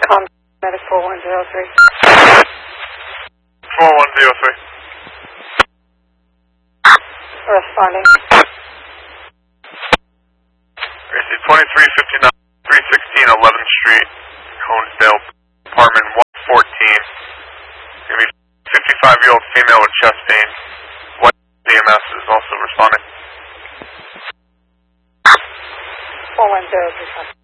Medic 4103. 4103. Responding. Gracie 2359, 316 11th Street, Honesdale, apartment 114. Gonna be 55-year-old female with chest pain. What EMS is also responding. 41035.